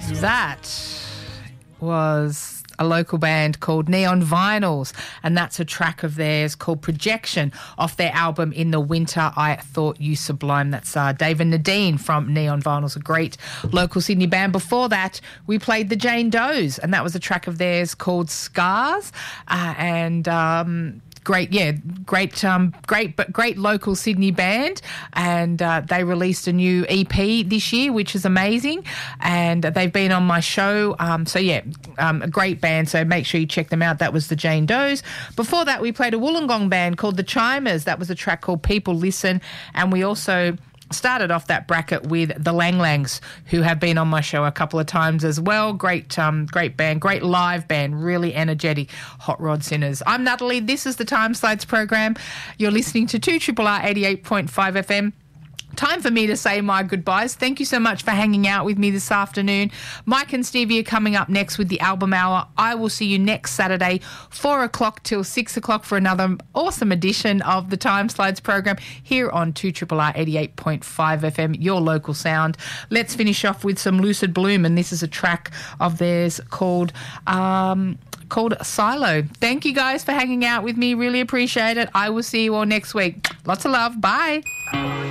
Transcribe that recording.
That was a local band called Neon Vinyls, and that's a track of theirs called Projection off their album In the Winter I Thought You Sublime. That's Dave and Nadine from Neon Vinyls, a great local Sydney band. Before that, we played the Jane Does, and that was a track of theirs called Scars, great local Sydney band, and they released a new EP this year, which is amazing, and they've been on my show. A great band, so make sure you check them out. That was the Jane Does. Before that, we played a Wollongong band called the Chimers. That was a track called People Listen, and we also started off that bracket with the Lang Langs, who have been on my show a couple of times as well. Great band, great live band, really energetic, Hot Rod Sinners. I'm Natalie. This is the Time Slides program. You're listening to 2RRR 88.5 FM. Time for me to say my goodbyes. Thank you so much for hanging out with me this afternoon. Mike and Stevie are coming up next with the Album Hour. I will see you next Saturday, 4 o'clock till 6 o'clock for another awesome edition of the Time Slides program here on 2RRR 88.5 FM, your local sound. Let's finish off with some Lucid Bloom, and this is a track of theirs called Silo. Thank you guys for hanging out with me. Really appreciate it. I will see you all next week. Lots of love. Bye.